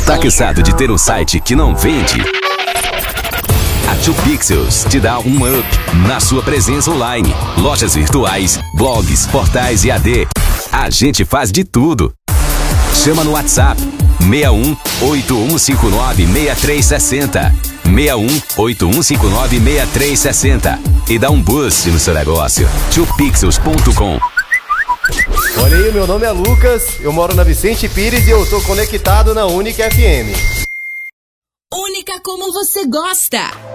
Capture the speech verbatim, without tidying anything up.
Tá cansado de ter um site que não vende? A dois Pixels te dá um up na sua presença online. Lojas virtuais, blogs, portais e A D. A gente faz de tudo. Chama no WhatsApp seis um oito um cinco nove seis três seis zero. seis um oito um cinco nove seis três seis zero e dá um boost no seu negócio. dois pixels ponto com. Olha aí, meu nome é Lucas, eu moro na Vicente Pires e eu tô conectado na Única F M. Única como você gosta.